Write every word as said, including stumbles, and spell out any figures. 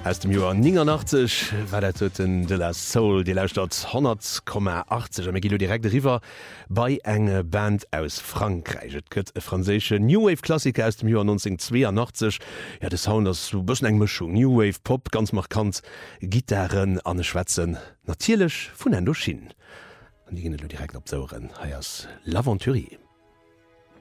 Aus dem Joar neunundachtzig war der Toten de la Soul, die lauscht dort hundert Komma achtzig am Gilo direkt River bei enge Band aus Frankreich. Et gëtt e franzésche New Wave Klassiker aus dem Joar neunzehnhundertzweiundachtzig. Ja, de Sound ass so bëssen eng Mischung New Wave Pop ganz markant, Gitarren an e Schwätzen, natierlech vun Indochine. Und die gehen direkt op Sauren. Heiers L'Aventurier.